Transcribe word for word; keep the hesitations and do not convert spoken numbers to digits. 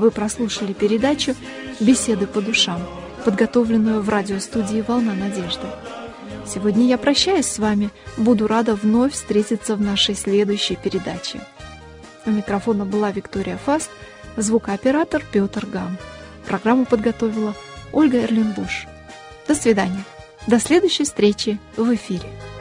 Вы прослушали передачу «Беседы по душам», подготовленную в радиостудии «Волна надежды». Сегодня я прощаюсь с вами. Буду рада вновь встретиться в нашей следующей передаче. У микрофона была Виктория Фаст, звукооператор Петр Гам. Программу подготовила Ольга Эрленбуш. До свидания. До следующей встречи в эфире.